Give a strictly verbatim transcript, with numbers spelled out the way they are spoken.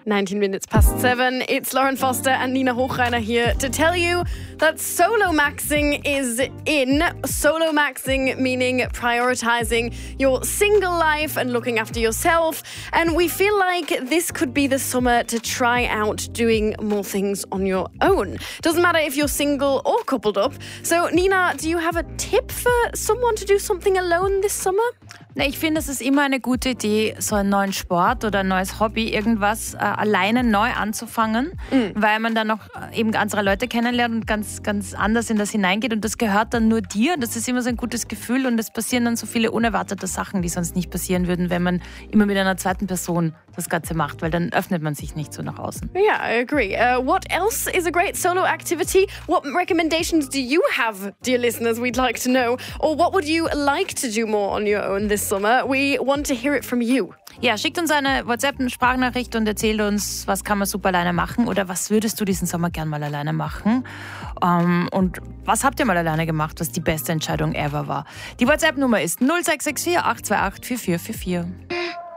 nineteen minutes past seven. It's Lauren Foster and Nina Hochreiner here to tell you that solo maxing is in. Solo maxing meaning prioritizing your single life and looking after yourself. And we feel like this could be the summer to try out doing more things on your own. Doesn't matter if you're single or coupled up. So Nina, do you have a tip for someone to do something alone this summer? Ich finde, es ist immer eine gute Idee, so einen neuen Sport oder ein neues Hobby, irgendwas äh, alleine neu anzufangen, mhm. weil man dann noch eben andere Leute kennenlernt und ganz, ganz anders in das hineingeht und das gehört dann nur dir. Das ist immer so ein gutes Gefühl und es passieren dann so viele unerwartete Sachen, die sonst nicht passieren würden, wenn man immer mit einer zweiten Person das Ganze macht, weil dann öffnet man sich nicht so nach außen. Yeah, I agree. Uh, what else is a great solo activity? What recommendations do you have, dear listeners? We'd like to know. Or what would you like to do more on your own this summer? We want to hear it from you. Ja, schickt uns eine WhatsApp-Sprachnachricht und erzählt uns, was kann man super alleine machen oder was würdest du diesen Sommer gern mal alleine machen? Um, und was habt ihr mal alleine gemacht, was die beste Entscheidung ever war? Die WhatsApp-Nummer ist null sechs sechs vier acht zwei acht vier vier vier vier.